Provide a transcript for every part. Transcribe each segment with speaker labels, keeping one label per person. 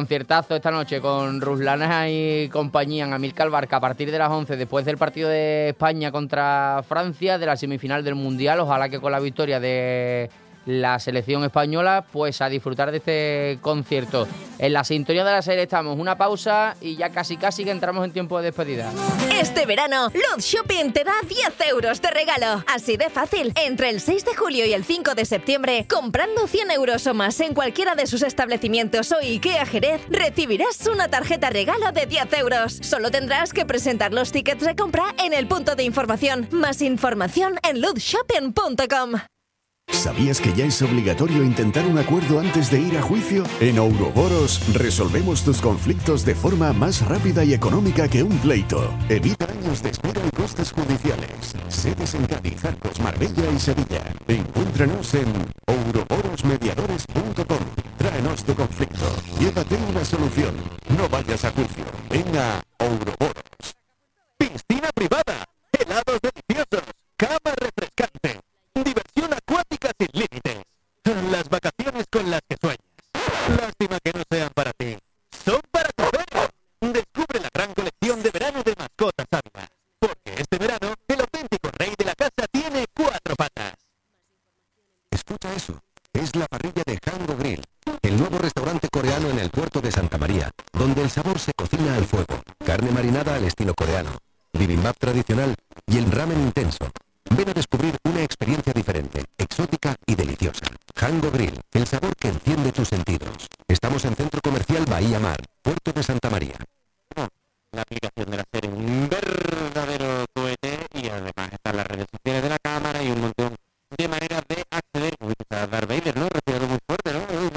Speaker 1: conciertazo esta noche con Ruslana y compañía en Amílcar Barca a partir de las 11, después del partido de España contra Francia, de la semifinal del Mundial. Ojalá que con la victoria de la selección española, pues a disfrutar de este concierto. En la sintonía de la serie estamos, una pausa y ya casi que entramos en tiempo de despedida.
Speaker 2: Este verano, Luz Shopping te da 10 euros de regalo. Así de fácil. Entre el 6 de julio y el 5 de septiembre, comprando 100 euros o más en cualquiera de sus establecimientos o IKEA Jerez, recibirás una tarjeta regalo de 10 euros. Solo tendrás que presentar los tickets de compra en el punto de información. Más información en luzshopping.com.
Speaker 3: ¿Sabías que ya es obligatorio intentar un acuerdo antes de ir a juicio? En Ouroboros resolvemos tus conflictos de forma más rápida y económica que un pleito. Evita años de espera y costes judiciales. Sedes en Cádiz, Arcos, Marbella y Sevilla. Encuéntranos en ouroborosmediadores.com. Tráenos tu conflicto. Llévate una solución. No vayas a juicio. Ven a Ouroboros. Piscina privada. Helados deliciosos. Cama refrescante. Diversión acuática sin límites. Las vacaciones con las que sueñas. Lástima que no sean para ti. Son para tu perro. Descubre la gran colección de verano de mascotas Ávila. Porque este verano, el auténtico rey de la casa tiene 4 patas. Escucha eso. Es la parrilla de Hango Grill, el nuevo restaurante coreano en el puerto de Santa María, donde el sabor se cocina al fuego. Carne marinada al estilo coreano, bibimbap tradicional y el ramen intenso. Ven a descubrir una experiencia diferente, exótica y deliciosa. Hango Grill, el sabor que enciende tus sentidos. Estamos en Centro Comercial Bahía Mar, Puerto de Santa María.
Speaker 4: La aplicación de la serie es un verdadero cohete y además están las redes sociales de la cámara y un montón de maneras de acceder. Uy, está Darth Vader, ¿no? Respirando muy fuerte, ¿no?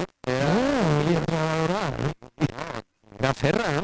Speaker 4: Era Ferra, ¿no?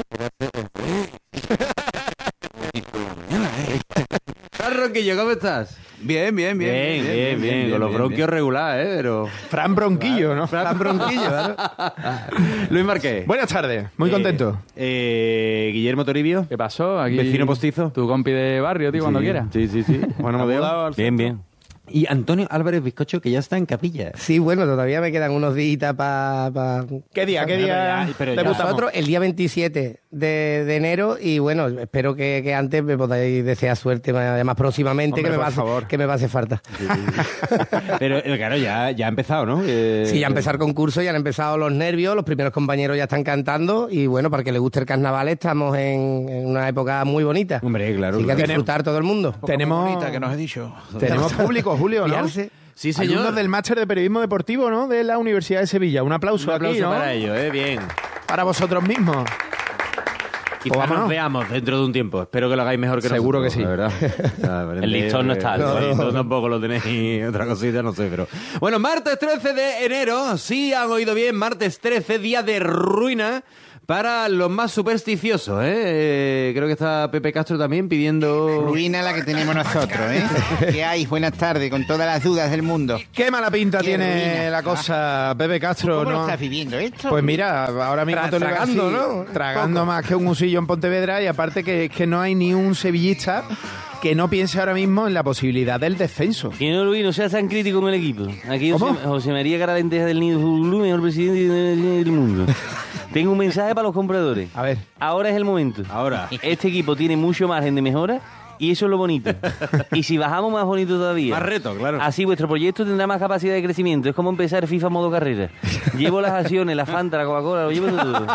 Speaker 5: Ronquillo, ¿cómo estás?
Speaker 6: Bien. Con los bronquios regular, pero...
Speaker 7: Fran Bronquillo, ¿no?
Speaker 6: Fran Bronquillo, ¿no?
Speaker 5: Luis Marqués.
Speaker 7: Buenas tardes, muy contento.
Speaker 5: Guillermo Toribio.
Speaker 8: ¿Qué pasó? Aquí
Speaker 5: Vecino postizo.
Speaker 8: Tu compi de barrio, tío, cuando quiera.
Speaker 5: Sí. Bueno, Modeo. Bien. Y Antonio Álvarez Bizcocho, que ya está en capilla.
Speaker 9: Sí, bueno, todavía me quedan unos días para...
Speaker 7: ¿Qué día
Speaker 9: debutamos? Nosotros el día 27 de enero y bueno, espero que antes me podáis desear suerte, además próximamente. Hombre, que me va a hacer falta.
Speaker 5: Sí. Pero claro, ya ha empezado, ¿no?
Speaker 9: Sí, ya ha empezado el concurso, ya han empezado los nervios, los primeros compañeros ya están cantando y bueno, para que le guste el carnaval estamos en una época muy bonita.
Speaker 5: Hombre, claro.
Speaker 9: Así que a disfrutar todo el mundo.
Speaker 7: Tenemos
Speaker 6: bonita que nos he dicho.
Speaker 7: Tenemos público, Julio, ¿no?
Speaker 5: Sí, señor.
Speaker 7: Alumnos del máster de periodismo deportivo, ¿no? De la Universidad de Sevilla. Un aplauso aquí, ¿no?
Speaker 5: Para ellos, bien.
Speaker 7: Para vosotros mismos.
Speaker 5: Quizás nos veamos dentro de un tiempo. Espero que lo hagáis mejor que
Speaker 7: seguro
Speaker 5: nosotros.
Speaker 7: Seguro que
Speaker 5: sí. La verdad.
Speaker 4: El listón no está alto.
Speaker 5: El listón tampoco lo tenéis. Otra cosita, no sé, pero... Bueno, martes 13 de enero. Sí, han oído bien. Martes 13, día de ruina para los más supersticiosos, ¿eh? Creo que está Pepe Castro también pidiendo...
Speaker 6: Ruina la que tenemos nosotros, ¿eh? ¿Qué hay? Buenas tardes, con todas las dudas del mundo.
Speaker 7: Qué mala pinta tiene ruina la cosa, Pepe Castro,
Speaker 6: ¿Cómo
Speaker 7: ¿no?
Speaker 6: lo estás viviendo esto?
Speaker 7: Pues mira, ahora mismo te lo
Speaker 9: tragando,
Speaker 7: así,
Speaker 9: ¿no?
Speaker 7: Tragando más que un husillo en Pontevedra y aparte que no hay ni un sevillista que no piense ahora mismo en la posibilidad del descenso.
Speaker 4: Que no, Luis, no seas tan crítico con el equipo. Aquí José María Caraventeja del Nido Zulu, mejor presidente del mundo. Tengo un mensaje para los compradores.
Speaker 7: A ver.
Speaker 4: Ahora es el momento.
Speaker 5: Ahora.
Speaker 4: Este equipo tiene mucho margen de mejora y eso es lo bonito. Y si bajamos, más bonito todavía.
Speaker 5: Más reto, claro.
Speaker 4: Así vuestro proyecto tendrá más capacidad de crecimiento. Es como empezar FIFA modo carrera. Llevo las acciones, la Fanta, la Coca-Cola, lo llevo todo.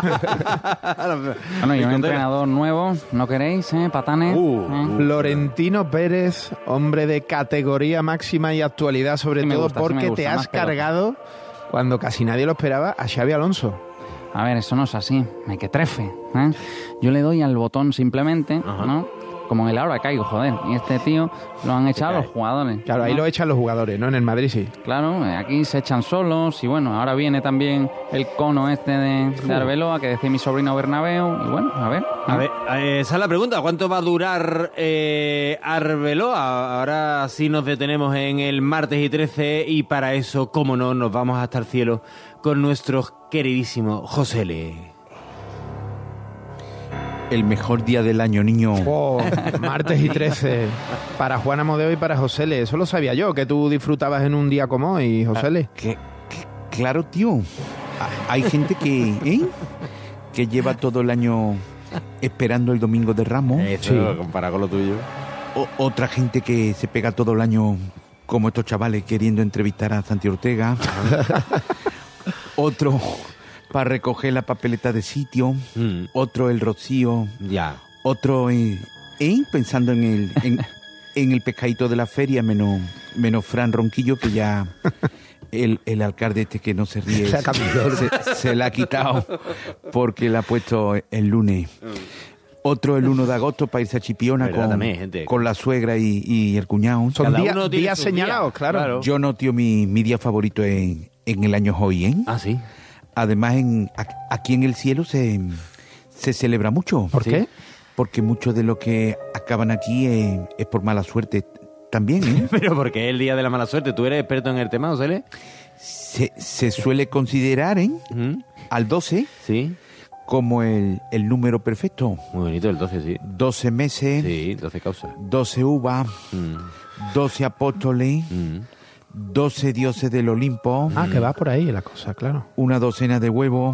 Speaker 8: Bueno, y un entrenador nuevo, ¿no queréis? Patanes.
Speaker 7: Florentino Pérez, hombre de categoría máxima y actualidad, sobre todo porque te has cargado, cuando casi nadie lo esperaba, a Xavi Alonso.
Speaker 8: A ver, eso no es así. Me que trefe, ¿eh? Yo le doy al botón simplemente, ¿no? Como en el ahora caigo, joder. Y este tío lo han echado los jugadores.
Speaker 7: Claro, ahí lo echan los jugadores, ¿no? En el Madrid sí.
Speaker 8: Claro, aquí se echan solos. Y bueno, ahora viene también el cono este de Arbeloa, que decía mi sobrino Bernabéu. Y bueno, a ver.
Speaker 5: Esa es la pregunta. ¿Cuánto va a durar Arbeloa? Ahora sí nos detenemos en el martes y 13 y para eso, cómo no, nos vamos hasta el cielo con nuestro queridísimo José L.
Speaker 6: El mejor día del año, niño.
Speaker 7: Martes y 13. Para Juana Modeo y para José L. Eso lo sabía yo, que tú disfrutabas en un día como hoy, José L.
Speaker 6: Claro, tío. Hay gente que que lleva todo el año esperando el Domingo de Ramos.
Speaker 5: Eso, comparado con lo tuyo.
Speaker 6: Otra gente que se pega todo el año, como estos chavales, queriendo entrevistar a Santi Ortega. Otro para recoger la papeleta de sitio. Otro el Rocío.
Speaker 5: Ya.
Speaker 6: Otro pensando en el pescadito de la feria, menos Fran Ronquillo, que ya el alcalde este que no se ríe se la ha quitado porque la ha puesto el lunes. Otro el 1 de agosto para irse a Chipiona con la suegra y el cuñado.
Speaker 7: Son días señalados, claro.
Speaker 6: Yo no, tío, mi día favorito en el año hoy, ¿eh?
Speaker 5: Ah, sí.
Speaker 6: Además, aquí en el cielo se celebra mucho.
Speaker 7: ¿Por qué?
Speaker 6: Porque mucho de lo que acaban aquí es por mala suerte también, ¿eh?
Speaker 5: Pero porque es el día de la mala suerte. ¿Tú eres experto en el tema, José?
Speaker 6: Se suele considerar, al 12,
Speaker 5: sí,
Speaker 6: como el número perfecto.
Speaker 5: Muy bonito el 12, sí.
Speaker 6: 12 meses.
Speaker 5: Sí, 12 causas.
Speaker 6: 12 uvas. 12 apóstoles. 12 dioses del Olimpo.
Speaker 7: Ah, que va por ahí la cosa, claro.
Speaker 6: Una docena de huevos.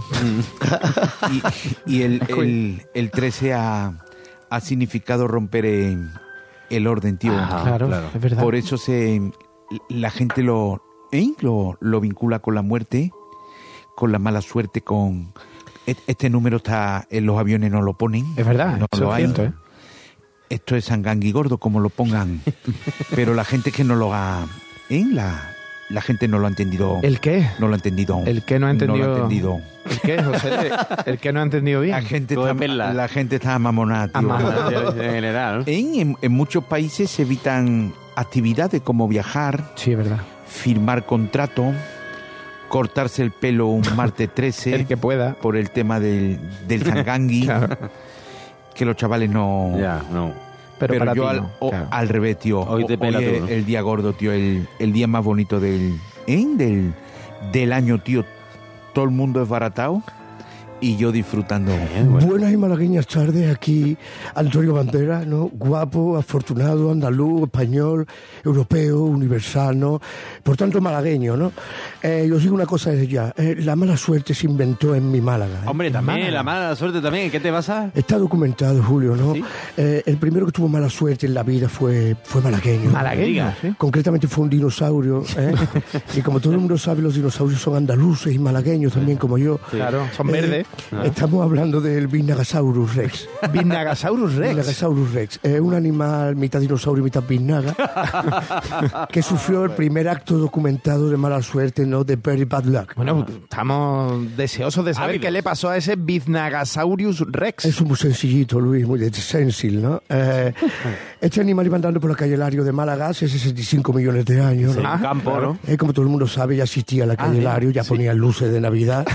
Speaker 6: y el 13 ha significado romper el orden, tío.
Speaker 7: Claro, es verdad.
Speaker 6: Por eso la gente lo vincula con la muerte, con la mala suerte, con... Este número está en los aviones, no lo ponen.
Speaker 7: Es verdad,
Speaker 6: no lo hay. Cierto, Esto es Sangangui gordo, como lo pongan. Pero la gente que no lo ha... La gente no lo ha entendido.
Speaker 7: ¿El qué?
Speaker 6: No lo ha entendido.
Speaker 7: ¿El qué no ha entendido?
Speaker 6: No lo ha entendido.
Speaker 7: ¿El qué, José? ¿El qué no ha entendido bien?
Speaker 6: La gente está mamonada, tío.
Speaker 5: En general, ¿no?
Speaker 6: En muchos países se evitan actividades como viajar.
Speaker 7: Sí, es verdad.
Speaker 6: Firmar contrato, cortarse el pelo un martes 13.
Speaker 7: El que pueda.
Speaker 6: Por el tema del Sangangui. Claro. Que los chavales no...
Speaker 5: Ya, no.
Speaker 6: Pero yo al revés, tío.
Speaker 5: Hoy te pela
Speaker 6: hoy
Speaker 5: todo.
Speaker 6: El día gordo, tío. El día más bonito del año, tío. Todo el mundo es baratado y yo disfrutando.
Speaker 10: Buenas y malagueñas tardes, aquí Antonio Banderas, ¿no? Guapo, afortunado, andaluz, español, europeo, universal, ¿no? Por tanto, malagueño, ¿no? Os digo una cosa desde ya, la mala suerte se inventó en mi Málaga.
Speaker 5: Hombre, también, la mala suerte también, ¿qué te pasa?
Speaker 10: Está documentado, Julio, ¿no?
Speaker 5: ¿Sí?
Speaker 10: El primero que tuvo mala suerte en la vida fue malagueño.
Speaker 7: Malagueño, ¿sí?
Speaker 10: Concretamente fue un dinosaurio, y como todo el mundo sabe, los dinosaurios son andaluces y malagueños también, como yo.
Speaker 7: Sí. Claro, son verdes.
Speaker 10: Estamos hablando del Biznagasaurus Rex.
Speaker 7: ¿Biznagasaurus Rex?
Speaker 10: Biznagasaurus Rex. Es un animal mitad dinosaurio, mitad biznaga, que sufrió el primer acto documentado de mala suerte, ¿no? De very bad luck.
Speaker 7: Bueno, estamos deseosos de saber qué le pasó a ese Biznagasaurus Rex.
Speaker 10: Eso es muy sencillito, Luis, muy sencillo, ¿no? Este animal iba andando por la calle Lario de Málaga hace 65 millones de años, ¿no?
Speaker 5: Sí, campo, ¿no?
Speaker 10: Como todo el mundo sabe, ya existía la calle Lario, ya ponía luces de Navidad.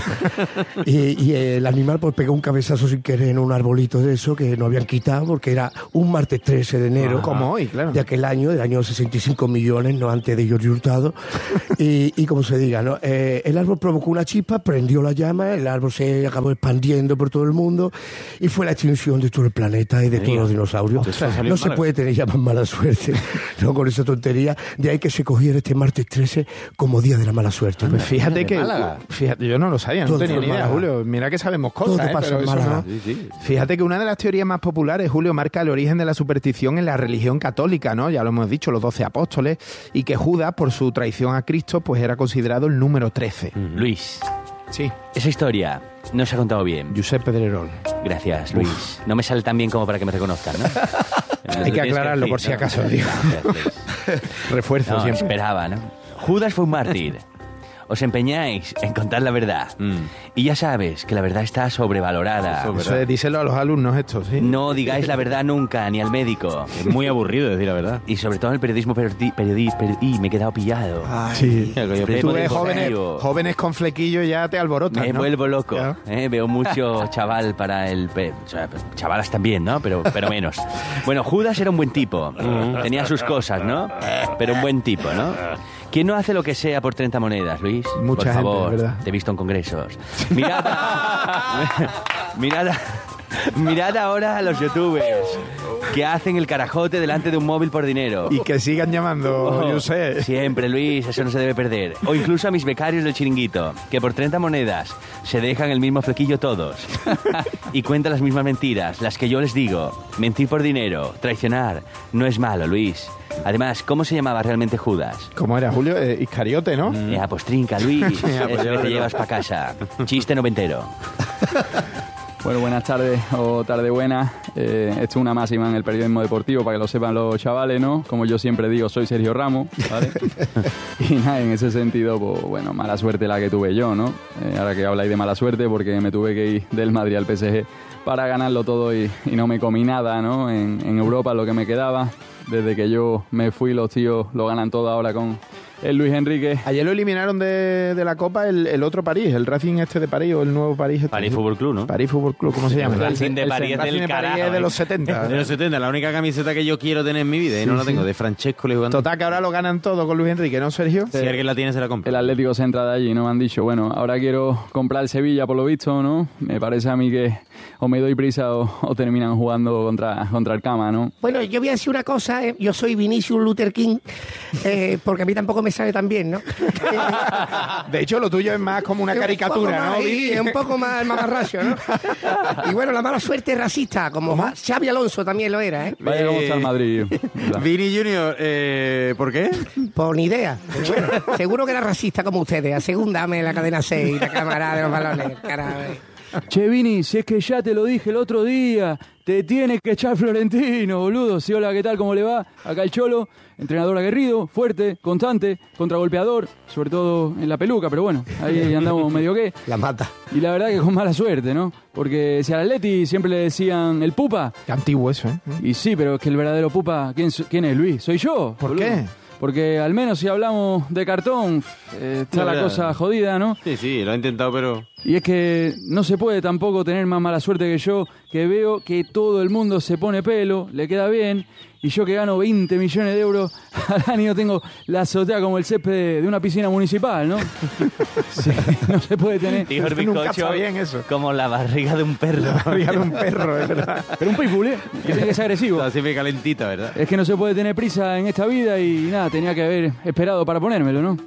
Speaker 10: y el animal pues pegó un cabezazo sin querer en un arbolito de eso que no habían quitado porque era un martes 13 de enero.
Speaker 7: Como hoy, claro.
Speaker 10: De aquel año, del año 65 millones, no antes de Jordi Hurtado. y como se diga, ¿no? El árbol provocó una chispa, prendió la llama, el árbol se acabó expandiendo por todo el mundo y fue la extinción de todo el planeta y de todos los dinosaurios. No se puede tener ya más mala suerte, ¿no? Con esa tontería. De ahí que se cogiera este martes 13 como día de la mala suerte.
Speaker 7: Pues fíjate yo no lo sabía, no tenía ni idea, Julio. Mira que sabemos cosas.
Speaker 10: Todo pasa en Málaga.
Speaker 7: No. Sí. Fíjate que una de las teorías más populares, Julio, marca el origen de la superstición en la religión católica, ¿no? Ya lo hemos dicho, los 12 apóstoles, y que Judas, por su traición a Cristo, pues era considerado el número 13.
Speaker 11: Luis.
Speaker 7: Sí.
Speaker 11: Esa historia no se ha contado bien.
Speaker 7: Josep Pedrerol.
Speaker 11: Gracias, Luis. No me sale tan bien como para que me reconozcan, ¿no?
Speaker 7: Hay que aclararlo por si acaso, tío. Refuerzo
Speaker 11: no,
Speaker 7: siempre.
Speaker 11: Esperaba, ¿no? Judas fue un mártir. Os empeñáis en contar la verdad. Y ya sabes que la verdad está sobrevalorada.
Speaker 7: Eso díselo a los alumnos estos, ¿sí?
Speaker 11: No digáis la verdad nunca, ni al médico.
Speaker 5: Es muy aburrido decir la verdad.
Speaker 11: Y sobre todo en el periodismo me he quedado pillado.
Speaker 7: Ay, sí. Tú ves jóvenes con flequillo ya te alborotan,
Speaker 11: Me vuelvo loco. Veo mucho chaval para el... chavalas también, ¿no? Pero menos. Bueno, Judas era un buen tipo. Tenía sus cosas, ¿no? Pero un buen tipo, ¿no? ¿Quién no hace lo que sea por 30 monedas, Luis?
Speaker 7: Mucha
Speaker 11: por favor,
Speaker 7: gente, ¿verdad?
Speaker 11: Te he visto en congresos. Mirad ahora a los youtubers. que hacen el carajote delante de un móvil por dinero.
Speaker 7: Y que sigan llamando, yo sé.
Speaker 11: Siempre, Luis, eso no se debe perder. O incluso a mis becarios del chiringuito, que por 30 monedas se dejan el mismo flequillo todos. Y cuentan las mismas mentiras, las que yo les digo. Mentir por dinero, traicionar, no es malo, Luis. Además, ¿cómo se llamaba realmente Judas?
Speaker 7: ¿Cómo era, Julio? Iscariote, ¿no?
Speaker 11: Pues trinca, Luis. Es que te llevas para casa. Chiste noventero.
Speaker 8: Bueno, buenas tardes o tarde buena. Esto es una máxima en el periodismo deportivo para que lo sepan los chavales, ¿no? Como yo siempre digo, soy Sergio Ramos, ¿vale? Y nada, en ese sentido, pues bueno, mala suerte la que tuve yo, ¿no? Ahora que habláis de mala suerte, porque me tuve que ir del Madrid al PSG para ganarlo todo y no me comí nada, ¿no? En Europa lo que me quedaba. Desde que yo me fui, los tíos lo ganan todo ahora con el Luis Enrique.
Speaker 7: Ayer lo eliminaron de la Copa el otro París, el Racing de París o el nuevo París.
Speaker 11: París Fútbol Club, ¿no?
Speaker 7: París Fútbol Club, ¿cómo se llama?
Speaker 11: El Racing de París del carajo.
Speaker 7: Es de los 70.
Speaker 5: De los 70, la única camiseta que yo quiero tener en mi vida y no la tengo, de Francesco le jugando.
Speaker 7: Total, que ahora lo ganan todo con Luis Enrique, ¿no, Sergio?
Speaker 5: Si alguien la tiene, se la compra.
Speaker 8: El Atlético se entra de allí, ¿no? Me han dicho, bueno, ahora quiero comprar el Sevilla por lo visto, ¿no? Me parece a mí que o me doy prisa o terminan jugando contra el Cama, ¿no?
Speaker 9: Bueno, yo voy a decir una cosa, yo soy Vinicius Luther King, porque a mí tampoco me sale tan bien, ¿no?
Speaker 7: De hecho, lo tuyo es más como una caricatura, ¿no?
Speaker 9: Es un poco más mamarracho, ¿no? Y bueno, la mala suerte es racista, como Xavi Alonso también lo era, ¿eh?
Speaker 8: Vaya cómo está el Madrid.
Speaker 5: Vini Junior, ¿por qué?
Speaker 9: Por ni idea. Pero bueno, seguro que era racista como ustedes. Asegúndame la cadena 6, la cámara de los balones, caray.
Speaker 8: Che, Vini, si es que ya te lo dije el otro día, te tienes que echar Florentino, boludo. Sí, hola, ¿qué tal? ¿Cómo le va? Acá el Cholo, entrenador aguerrido, fuerte, constante, contragolpeador, sobre todo en la peluca, pero bueno, ahí andamos medio que.
Speaker 9: La mata.
Speaker 8: Y la verdad que con mala suerte, ¿no? Porque si al Atleti siempre le decían el Pupa.
Speaker 7: Qué antiguo eso, ¿eh?
Speaker 8: Y sí, pero es que el verdadero Pupa, ¿quién es, Luis? ¿Soy yo?
Speaker 7: ¿Por
Speaker 8: boludo?
Speaker 7: qué?
Speaker 8: Porque al menos si hablamos de cartón, está la cosa jodida, ¿no?
Speaker 5: Sí, lo he intentado, pero...
Speaker 8: Y es que no se puede tampoco tener más mala suerte que yo, que veo que todo el mundo se pone pelo, le queda bien, y yo que gano 20 millones de euros al año tengo la azotea como el césped de una piscina municipal, ¿no? Sí, no se puede tener...
Speaker 11: Dijo el bizcocho
Speaker 7: bien eso.
Speaker 11: como la barriga de un perro.
Speaker 7: La barriga de un perro, es verdad.
Speaker 8: Pero un pitbull, ¿eh? Que tiene que ser agresivo.
Speaker 5: Está siempre calentita, ¿verdad?
Speaker 8: Es que no se puede tener prisa en esta vida y nada, tenía que haber esperado para ponérmelo, ¿no?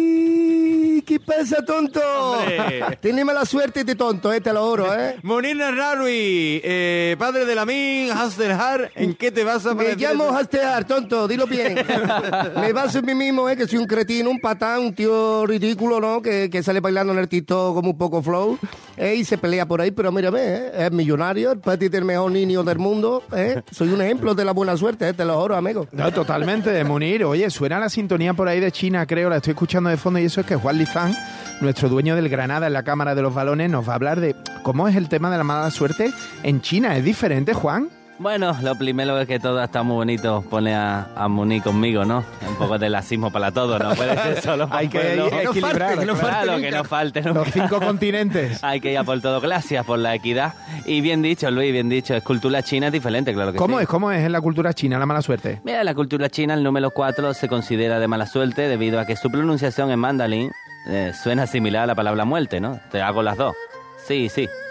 Speaker 9: ¿Qué pasa, tonto? Tiene mala suerte este tonto, te lo juro, ¿eh?
Speaker 5: Munir Narrawi, padre de Lamin, Hasselhar, ¿en qué te vas a
Speaker 9: Me llamo Hasselhar, tonto, dilo bien. Me baso en mí mismo, que soy un cretino, un patán, un tío ridículo, ¿no? Que sale bailando en el TikTok como un poco flow, y se pelea por ahí, pero mírame, es millonario, el petit el mejor niño del mundo, Soy un ejemplo de la buena suerte, te lo juro, amigo.
Speaker 7: No, totalmente, Munir. Oye, suena la sintonía por ahí de China, creo, la estoy escuchando de fondo, y eso es que Juan Lizán, nuestro dueño del Granada en la Cámara de los Balones, nos va a hablar de cómo es el tema de la mala suerte en China. ¿Es diferente, Juan?
Speaker 11: Bueno, lo primero es que todo está muy bonito. Pone a Muni conmigo, ¿no? Un poco de lacismo para todo, no puede ser solo para
Speaker 7: hay que equilibrar,
Speaker 11: que no falte nunca.
Speaker 7: Los 5 continentes.
Speaker 11: Hay que ir a por todo, gracias por la equidad. Y bien dicho, Luis, bien dicho. Es cultura china, es diferente, claro que sí.
Speaker 7: ¿Cómo es en la cultura china la mala suerte?
Speaker 11: Mira, en la cultura china el número 4 se considera de mala suerte debido a que su pronunciación en mandarín suena similar a la palabra muerte, ¿no? Te hago las dos. Sí.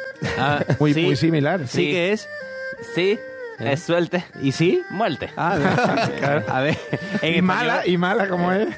Speaker 7: Muy
Speaker 5: sí,
Speaker 7: similar.
Speaker 5: ¿Sí que es?
Speaker 11: Sí. Es suerte.
Speaker 5: ¿Y sí?
Speaker 11: Muerte.
Speaker 7: Claro.
Speaker 5: A ver,
Speaker 7: ¿Y mala cómo es?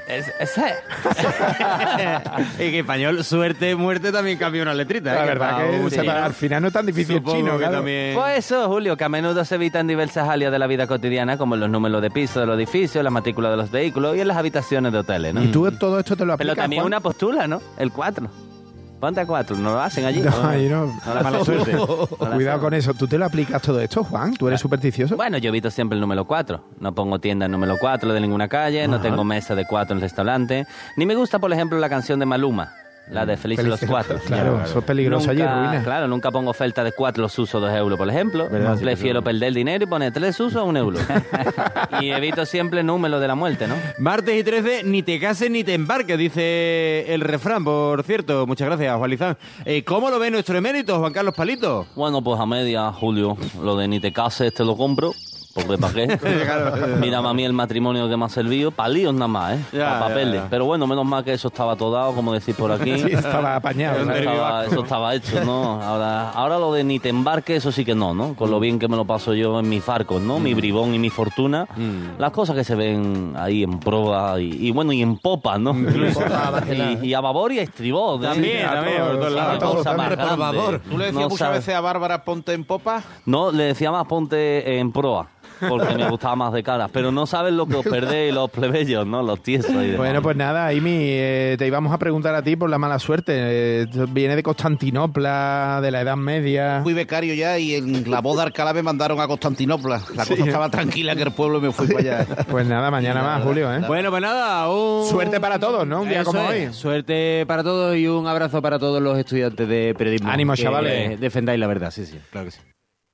Speaker 5: En español, suerte, muerte también cambia una letrita.
Speaker 7: La verdad que al final no es tan difícil.
Speaker 5: Supongo
Speaker 7: chino,
Speaker 5: que
Speaker 7: claro.
Speaker 5: también...
Speaker 11: Pues eso, Julio, que a menudo se evitan diversas alias de la vida cotidiana, como los números de piso de los edificios, las matrículas de los vehículos y en las habitaciones de hoteles, ¿no?
Speaker 7: Y tú todo esto te lo aplicas,
Speaker 11: Pero también
Speaker 7: Juan?
Speaker 11: una postura, ¿no? El 4. Ponte a 4, ¿no lo hacen allí?
Speaker 7: No, ahí no.
Speaker 11: No la mala suerte.
Speaker 7: Cuidado con eso. ¿Tú te lo aplicas todo esto, Juan? ¿Tú eres supersticioso?
Speaker 11: Bueno, yo evito siempre el número 4. No pongo tienda en número 4 de ninguna calle, no tengo mesa de 4 en el restaurante. Ni me gusta, por ejemplo, la canción de Maluma. La de Felices los 4.
Speaker 7: Claro, eso es peligroso allí, ruina.
Speaker 11: Claro, nunca pongo oferta de 4 los usos 2 euros, por ejemplo. Prefiero perder el dinero y poner 3 usos a 1 euro. Y evito siempre el número de la muerte, ¿no?
Speaker 5: Martes y 13, ni te cases ni te embarques, dice el refrán, por cierto. Muchas gracias, Juan Lizán. ¿Cómo lo ve nuestro emérito, Juan Carlos Palito?
Speaker 11: Bueno, pues a media, Julio, lo de ni te cases te lo compro.
Speaker 12: Porque ¿para qué? Mírame a mí el matrimonio que me ha servido, para líos nada más, para papeles. Ya. Pero bueno, menos mal que eso estaba todo dado, como decís por aquí.
Speaker 7: Sí, estaba apañado.
Speaker 12: Eso estaba hecho, ¿no? Ahora lo de ni te embarque, eso sí que no. Con lo bien que me lo paso yo en mis barcos, ¿no? Mi bribón y mi fortuna. Las cosas que se ven ahí en proa y bueno, y en popa, ¿no? y a babor y a estribor.
Speaker 5: También, por todos lados.
Speaker 13: ¿Tú le decías muchas veces a Bárbara ponte en popa?
Speaker 12: No, le decía más ponte en proa. Porque me gustaba más de cara. Pero no sabes lo que os perdéis los plebeyos, ¿no? Los tiesos.
Speaker 7: Bueno, pues nada, Amy, te íbamos a preguntar a ti por la mala suerte. Viene de Constantinopla, de la Edad Media.
Speaker 13: Fui becario ya y en la boda de Alcalá me mandaron a Constantinopla. La cosa estaba tranquila que el pueblo y me fui para allá.
Speaker 7: Pues nada, mañana más, Julio, ¿eh?
Speaker 5: Bueno, pues nada,
Speaker 7: suerte para todos, ¿no? Un día como hoy.
Speaker 5: Suerte para todos y un abrazo para todos los estudiantes de periodismo.
Speaker 7: Ánimo, chavales.
Speaker 5: Defendáis la verdad, sí, claro que sí.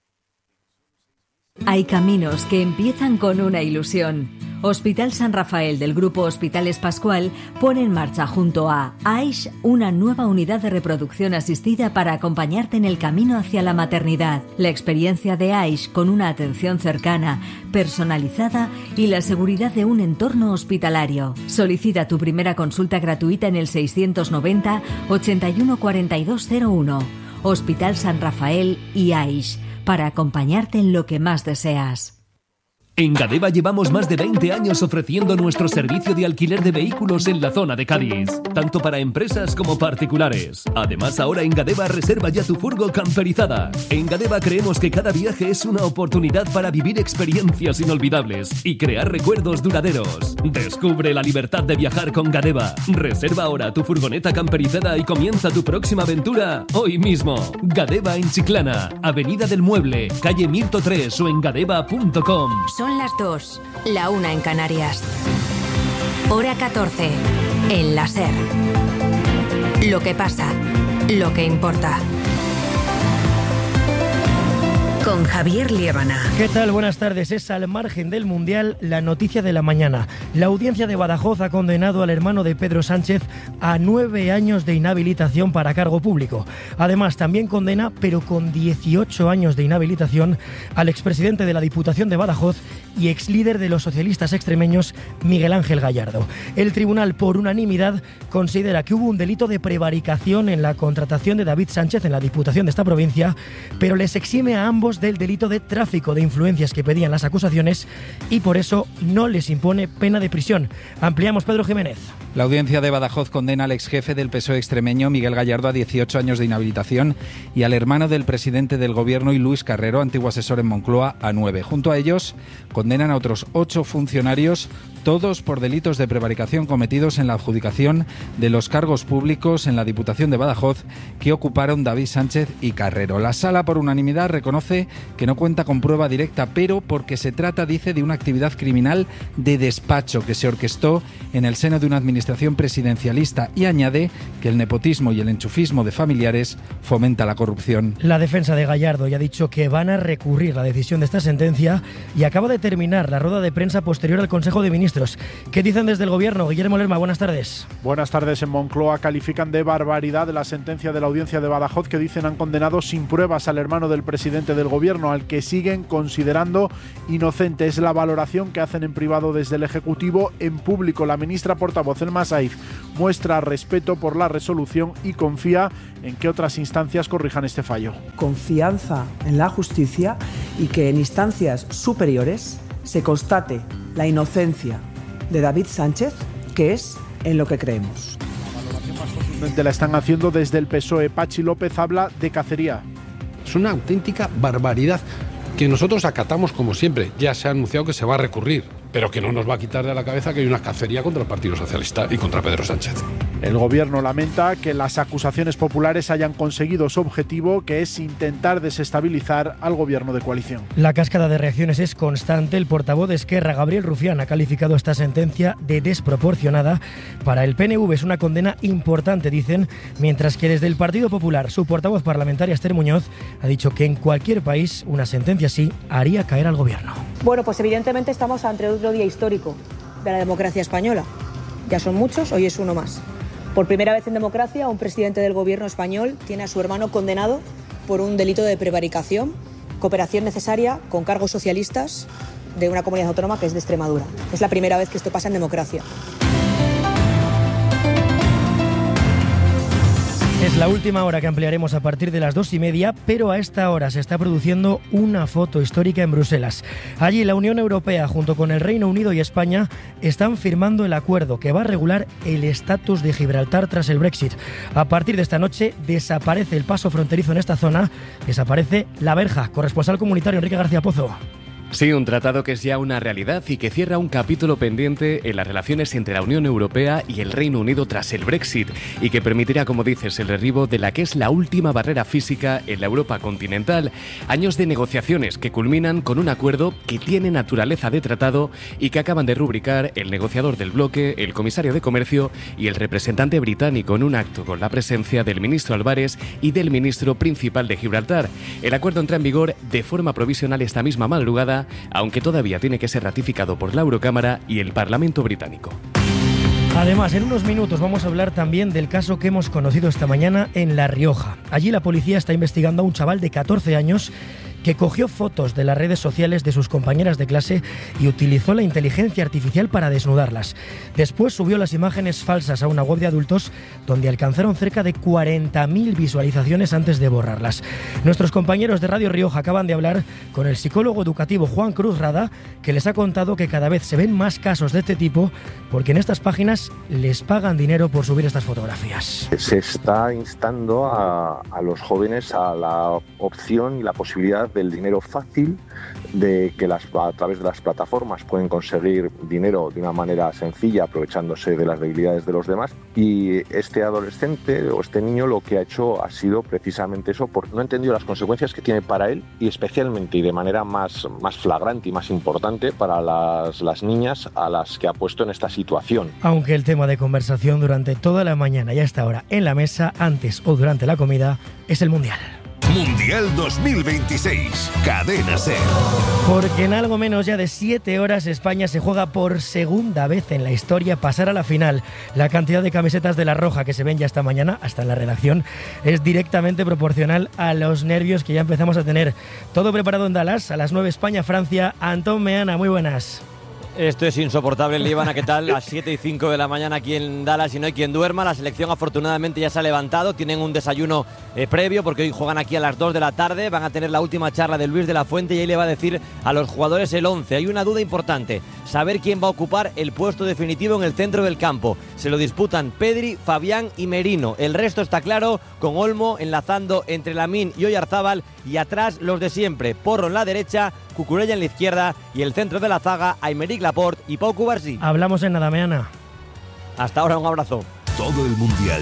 Speaker 14: Hay caminos que empiezan con una ilusión. Hospital San Rafael del Grupo Hospitales Pascual pone en marcha junto a AISH una nueva unidad de reproducción asistida para acompañarte en el camino hacia la maternidad. La experiencia de AISH con una atención cercana, personalizada y la seguridad de un entorno hospitalario. Solicita tu primera consulta gratuita en el 690 81 4201. Hospital San Rafael y AISH, para acompañarte en lo que más deseas.
Speaker 15: En Gadeba llevamos más de 20 años ofreciendo nuestro servicio de alquiler de vehículos en la zona de Cádiz, tanto para empresas como particulares. Además, ahora en Gadeba reserva ya tu furgo camperizada. En Gadeba creemos que cada viaje es una oportunidad para vivir experiencias inolvidables y crear recuerdos duraderos. Descubre la libertad de viajar con Gadeba. Reserva ahora tu furgoneta camperizada y comienza tu próxima aventura hoy mismo. Gadeba en Chiclana, Avenida del Mueble, calle Mirto 3 o en gadeba.com.
Speaker 16: Son las 2, la 1 en Canarias. Hora 14, en la SER. Lo que pasa, lo que importa. Con Javier Liébana.
Speaker 17: ¿Qué tal? Buenas tardes. Es al margen del Mundial la noticia de la mañana. La audiencia de Badajoz ha condenado al hermano de Pedro Sánchez a 9 años de inhabilitación para cargo público. Además, también condena, pero con 18 años de inhabilitación, al expresidente de la Diputación de Badajoz y exlíder de los socialistas extremeños, Miguel Ángel Gallardo. El tribunal, por unanimidad, considera que hubo un delito de prevaricación en la contratación de David Sánchez en la Diputación de esta provincia, pero les exime a ambos del delito de tráfico de influencias que pedían las acusaciones y por eso no les impone pena de prisión. Ampliamos, Pedro Jiménez.
Speaker 18: La audiencia de Badajoz condena al exjefe del PSOE extremeño, Miguel Gallardo, a 18 años de inhabilitación y al hermano del presidente del Gobierno y Luis Carrero, antiguo asesor en Moncloa, a 9. Junto a ellos, condenan a otros 8 funcionarios, todos por delitos de prevaricación cometidos en la adjudicación de los cargos públicos en la Diputación de Badajoz que ocuparon David Sánchez y Carrero. La Sala, por unanimidad, reconoce que no cuenta con prueba directa, pero porque se trata, dice, de una actividad criminal de despacho que se orquestó en el seno de una administración presidencialista y añade que el nepotismo y el enchufismo de familiares fomenta la corrupción.
Speaker 17: La defensa de Gallardo ya ha dicho que van a recurrir la decisión de esta sentencia y acaba de terminar la rueda de prensa posterior al Consejo de Ministros. ¿Qué dicen desde el Gobierno? Guillermo Lerma, buenas tardes.
Speaker 19: Buenas tardes. En Moncloa califican de barbaridad la sentencia de la audiencia de Badajoz que dicen han condenado sin pruebas al hermano del presidente del Gobierno, al que siguen considerando inocente. Es la valoración que hacen en privado desde el Ejecutivo. En público, la ministra portavoz Elma Saif muestra respeto por la resolución y confía en que otras instancias corrijan este fallo.
Speaker 20: Confianza en la justicia y que en instancias superiores se constate la inocencia de David Sánchez, que es en lo que creemos.
Speaker 19: La valoración más contundente la están haciendo desde el PSOE. Pachi López habla de cacería.
Speaker 21: Es una auténtica barbaridad que nosotros acatamos como siempre. Ya se ha anunciado que se va a recurrir, pero que no nos va a quitar de la cabeza que hay una cacería contra el Partido Socialista y contra Pedro Sánchez.
Speaker 19: El Gobierno lamenta que las acusaciones populares hayan conseguido su objetivo, que es intentar desestabilizar al Gobierno de coalición.
Speaker 17: La cascada de reacciones es constante. El portavoz de Esquerra, Gabriel Rufián, ha calificado esta sentencia de desproporcionada. Para el PNV es una condena importante, dicen, mientras que desde el Partido Popular, su portavoz parlamentaria, Esther Muñoz, ha dicho que en cualquier país una sentencia así haría caer al Gobierno.
Speaker 22: Bueno, pues evidentemente estamos ante otro día histórico de la democracia española. Ya son muchos, hoy es uno más. Por primera vez en democracia, un presidente del Gobierno español tiene a su hermano condenado por un delito de prevaricación cooperación necesaria con cargos socialistas de una comunidad autónoma que es de Extremadura. Es la primera vez que esto pasa en democracia.
Speaker 17: Es la última hora que ampliaremos a partir de las 2:30, pero a esta hora se está produciendo una foto histórica en Bruselas. Allí la Unión Europea, junto con el Reino Unido y España, están firmando el acuerdo que va a regular el estatus de Gibraltar tras el Brexit. A partir de esta noche desaparece el paso fronterizo en esta zona, desaparece la verja. Corresponsal comunitario Enrique García Pozo.
Speaker 1: Sí, un tratado que es ya una realidad y que cierra un capítulo pendiente en las relaciones entre la Unión Europea y el Reino Unido tras el Brexit y que permitirá, como dices, el derribo de la que es la última barrera física en la Europa continental. Años de negociaciones que culminan con un acuerdo que tiene naturaleza de tratado y que acaban de rubricar el negociador del bloque, el comisario de Comercio y el representante británico en un acto con la presencia del ministro Álvarez y del ministro principal de Gibraltar. El acuerdo entra en vigor de forma provisional esta misma madrugada, aunque todavía tiene que ser ratificado por la Eurocámara y el Parlamento británico.
Speaker 17: Además, en unos minutos vamos a hablar también del caso que hemos conocido esta mañana en La Rioja. Allí la policía está investigando a un chaval de 14 años que cogió fotos de las redes sociales de sus compañeras de clase y utilizó la inteligencia artificial para desnudarlas. Después subió las imágenes falsas a una web de adultos donde alcanzaron cerca de 40.000 visualizaciones antes de borrarlas. Nuestros compañeros de Radio Rioja acaban de hablar con el psicólogo educativo Juan Cruz Rada, que les ha contado que cada vez se ven más casos de este tipo porque en estas páginas les pagan dinero por subir estas fotografías.
Speaker 2: Se está instando a los jóvenes a la opción y la posibilidad del dinero fácil, de que a través de las plataformas pueden conseguir dinero de una manera sencilla aprovechándose de las debilidades de los demás, y este adolescente o este niño lo que ha hecho ha sido precisamente eso, porque no ha entendido las consecuencias que tiene para él y especialmente y de manera más flagrante y más importante para las niñas a las que ha puesto en esta situación.
Speaker 17: Aunque el tema de conversación durante toda la mañana y hasta ahora en la mesa, antes o durante la comida, es el Mundial.
Speaker 3: Mundial 2026, Cadena SER.
Speaker 17: Porque en algo menos ya de 7 horas España se juega por segunda vez en la historia pasar a la final. La cantidad de camisetas de la Roja que se ven ya esta mañana, hasta en la redacción, es directamente proporcional a los nervios que ya empezamos a tener. Todo preparado en Dallas, a las 9 España-Francia. Antón Meana, muy buenas.
Speaker 23: Esto es insoportable, Líbana, ¿qué tal? Las 7:05 de la mañana aquí en Dallas y no hay quien duerma. La selección afortunadamente ya se ha levantado, tienen un desayuno previo porque hoy juegan aquí a las 2 de la tarde. Van a tener la última charla de Luis de la Fuente y ahí le va a decir a los jugadores el 11. Hay una duda importante, saber quién va a ocupar el puesto definitivo en el centro del campo. Se lo disputan Pedri, Fabián y Merino. El resto está claro, con Olmo enlazando entre Lamine y Oyarzábal y atrás los de siempre. Porro en la derecha, Cucurella en la izquierda y el centro de la zaga, Aymeric Laporte y Pau Cubarsí.
Speaker 17: Hablamos en nada, Meana.
Speaker 23: Hasta ahora, un abrazo.
Speaker 3: Todo el Mundial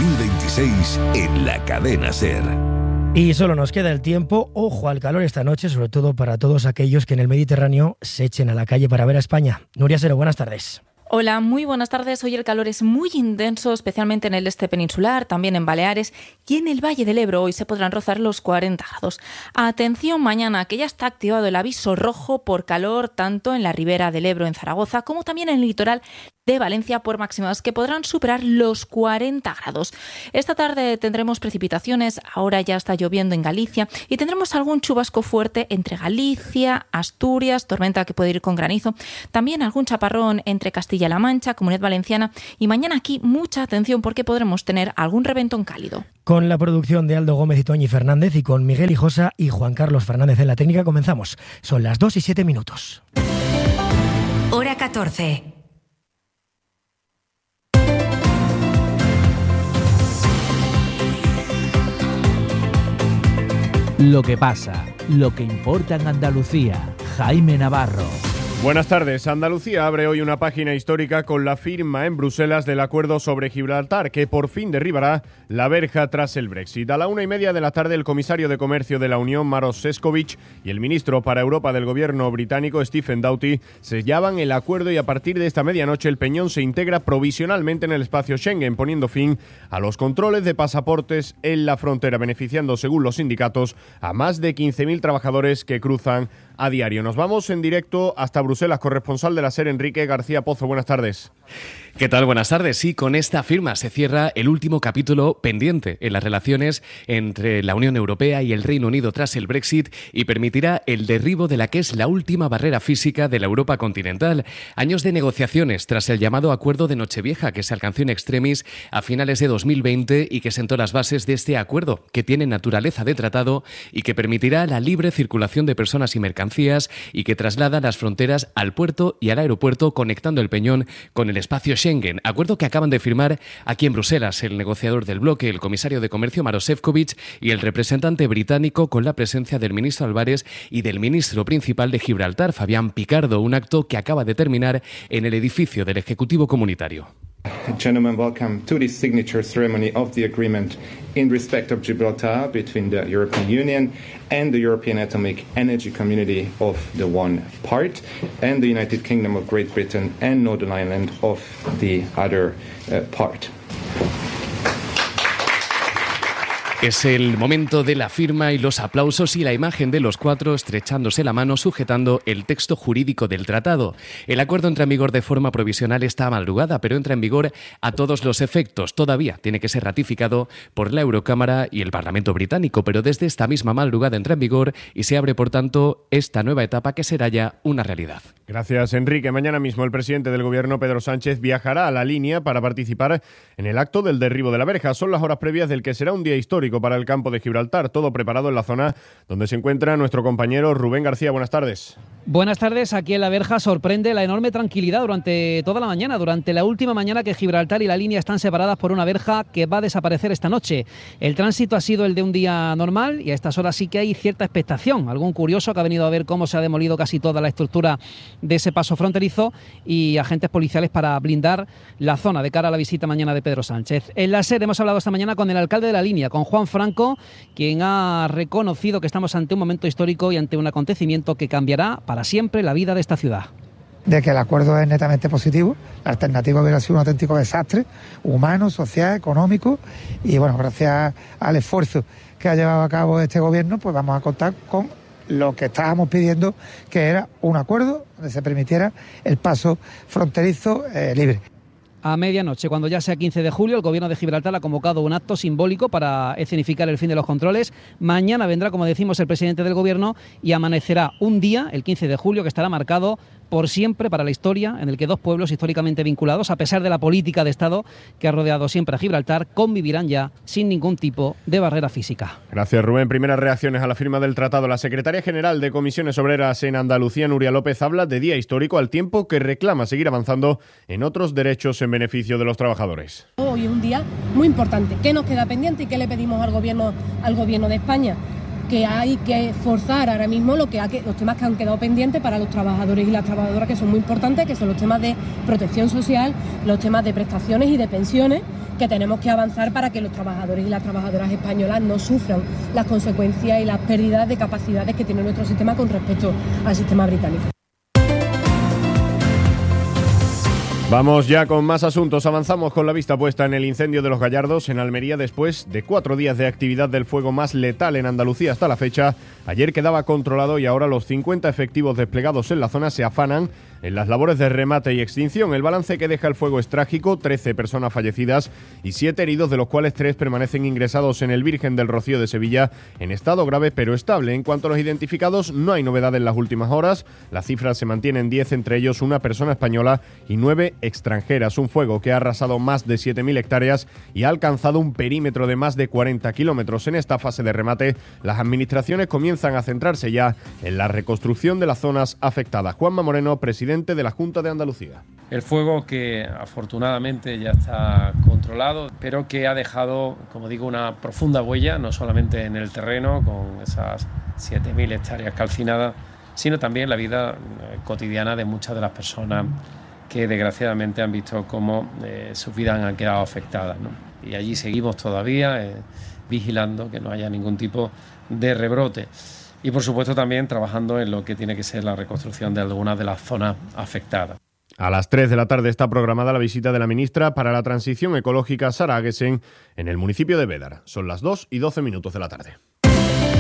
Speaker 3: 2026 en la Cadena SER.
Speaker 17: Y solo nos queda el tiempo. Ojo al calor esta noche, sobre todo para todos aquellos que en el Mediterráneo se echen a la calle para ver a España. Nuria Sero, buenas tardes.
Speaker 24: Hola, muy buenas tardes. Hoy el calor es muy intenso, especialmente en el este peninsular, también en Baleares y en el Valle del Ebro. Hoy se podrán rozar los 40 grados. Atención mañana, que ya está activado el aviso rojo por calor, tanto en la ribera del Ebro en Zaragoza como también en el litoral de Valencia, por máximas que podrán superar los 40 grados. Esta tarde tendremos precipitaciones, ahora ya está lloviendo en Galicia y tendremos algún chubasco fuerte entre Galicia, Asturias, tormenta que puede ir con granizo, también algún chaparrón entre Castilla-La Mancha, Comunidad Valenciana y mañana aquí mucha atención porque podremos tener algún reventón cálido.
Speaker 17: Con la producción de Aldo Gómez y Toñi Fernández y con Miguel Hijosa y Juan Carlos Fernández en la técnica comenzamos. Son las 2:07.
Speaker 16: Hora 14.
Speaker 25: Lo que pasa, lo que importa en Andalucía. Jaime Navarro.
Speaker 26: Buenas tardes. Andalucía abre hoy una página histórica con la firma en Bruselas del acuerdo sobre Gibraltar, que por fin derribará la verja tras el Brexit. A la 1:30 de la tarde, el comisario de Comercio de la Unión, Maroš Šefčovič, y el ministro para Europa del gobierno británico, Stephen Doughty, sellaban el acuerdo y a partir de esta medianoche el Peñón se integra provisionalmente en el espacio Schengen, poniendo fin a los controles de pasaportes en la frontera, beneficiando, según los sindicatos, a más de 15.000 trabajadores que cruzan a diario. Nos vamos en directo hasta Bruselas, corresponsal de la SER, Enrique García Pozo. Buenas tardes.
Speaker 1: ¿Qué tal? Buenas tardes. Sí, con esta firma se cierra el último capítulo pendiente en las relaciones entre la Unión Europea y el Reino Unido tras el Brexit y permitirá el derribo de la que es la última barrera física de la Europa continental. Años de negociaciones tras el llamado Acuerdo de Nochevieja que se alcanzó in extremis a finales de 2020 y que sentó las bases de este acuerdo que tiene naturaleza de tratado y que permitirá la libre circulación de personas y mercancías y que traslada las fronteras al puerto y al aeropuerto conectando el Peñón con el espacio Schengen, acuerdo que acaban de firmar aquí en Bruselas el negociador del bloque, el comisario de Comercio Maroš Šefčovič y el representante británico con la presencia del ministro Álvarez y del ministro principal de Gibraltar, Fabián Picardo, un acto que acaba de terminar en el edificio del Ejecutivo Comunitario.
Speaker 4: Gentlemen, welcome to this signature ceremony of the agreement in respect of Gibraltar between the European Union and the European Atomic Energy Community of the one part and the United Kingdom of Great Britain and Northern Ireland of the other part.
Speaker 1: Es el momento de la firma y los aplausos y la imagen de los cuatro estrechándose la mano sujetando el texto jurídico del tratado. El acuerdo entra en vigor de forma provisional esta madrugada, pero entra en vigor a todos los efectos. Todavía tiene que ser ratificado por la Eurocámara y el Parlamento británico, pero desde esta misma madrugada entra en vigor y se abre, por tanto, esta nueva etapa que será ya una realidad.
Speaker 26: Gracias, Enrique. Mañana mismo el presidente del Gobierno, Pedro Sánchez, viajará a la línea para participar en el acto del derribo de la verja. Son las horas previas del que será un día histórico para el campo de Gibraltar, todo preparado en la zona donde se encuentra nuestro compañero Rubén García. Buenas tardes.
Speaker 6: Buenas tardes. Aquí en la verja sorprende la enorme tranquilidad durante toda la mañana, durante la última mañana que Gibraltar y la línea están separadas por una verja que va a desaparecer esta noche. El tránsito ha sido el de un día normal y a estas horas sí que hay cierta expectación. Algún curioso que ha venido a ver cómo se ha demolido casi toda la estructura de ese paso fronterizo y agentes policiales para blindar la zona de cara a la visita mañana de Pedro Sánchez. En la SER hemos hablado esta mañana con el alcalde de la línea, con Juan Franco, quien ha reconocido que estamos ante un momento histórico y ante un acontecimiento que cambiará para siempre la vida de esta ciudad.
Speaker 8: De que el acuerdo es netamente positivo, la alternativa hubiera sido un auténtico desastre humano, social, económico y bueno, gracias al esfuerzo que ha llevado a cabo este gobierno, pues vamos a contar con lo que estábamos pidiendo, que era un acuerdo donde se permitiera el paso fronterizo libre.
Speaker 6: A medianoche, cuando ya sea 15 de julio, el Gobierno de Gibraltar ha convocado un acto simbólico para escenificar el fin de los controles. Mañana vendrá, como decimos, el presidente del Gobierno y amanecerá un día, el 15 de julio, que estará marcado por siempre para la historia, en el que dos pueblos históricamente vinculados, a pesar de la política de Estado que ha rodeado siempre a Gibraltar, convivirán ya sin ningún tipo de barrera física.
Speaker 26: Gracias, Rubén. Primeras reacciones a la firma del tratado. La secretaria general de Comisiones Obreras en Andalucía, Nuria López, habla de día histórico al tiempo que reclama seguir avanzando en otros derechos en beneficio de los trabajadores.
Speaker 9: Hoy es un día muy importante. ¿Qué nos queda pendiente y qué le pedimos al gobierno de España? Que hay que forzar ahora mismo los temas que han quedado pendientes para los trabajadores y las trabajadoras, que son muy importantes, que son los temas de protección social, los temas de prestaciones y de pensiones, que tenemos que avanzar para que los trabajadores y las trabajadoras españolas no sufran las consecuencias y las pérdidas de capacidades que tiene nuestro sistema con respecto al sistema británico.
Speaker 26: Vamos ya con más asuntos. Avanzamos con la vista puesta en el incendio de Los Gallardos en Almería después de 4 días de actividad del fuego más letal en Andalucía hasta la fecha. Ayer quedaba controlado y ahora los 50 efectivos desplegados en la zona se afanan en las labores de remate y extinción. El balance que deja el fuego es trágico: 13 personas fallecidas y 7 heridos, de los cuales 3 permanecen ingresados en el Virgen del Rocío de Sevilla en estado grave pero estable. En cuanto a los identificados, no hay novedad en las últimas horas. Las cifras se mantienen: 10, entre ellos una persona española y 9 extranjeras. Un fuego que ha arrasado más de 7.000 hectáreas y ha alcanzado un perímetro de más de 40 kilómetros. En esta fase de remate, las administraciones comienzan a centrarse ya en la reconstrucción de las zonas afectadas. Juanma Moreno, presidente de la Junta de Andalucía.
Speaker 10: El fuego, que afortunadamente ya está controlado, pero que ha dejado, como digo, una profunda huella, no solamente en el terreno, con esas 7.000 hectáreas calcinadas, sino también en la vida cotidiana de muchas de las personas que desgraciadamente han visto cómo sus vidas han quedado afectadas, ¿no? Y allí seguimos todavía vigilando que no haya ningún tipo de rebrote. Y por supuesto también trabajando en lo que tiene que ser la reconstrucción de algunas de las zonas afectadas.
Speaker 26: A las 3 de la tarde está programada la visita de la ministra para la Transición Ecológica, Sara Agesen, en el municipio de Bédar. Son las 2:12 de la tarde.